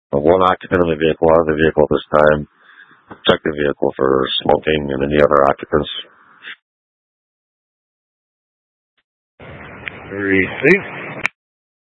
One occupant in the vehicle out of the vehicle this time. Check the vehicle for smoking and any other occupants. Received.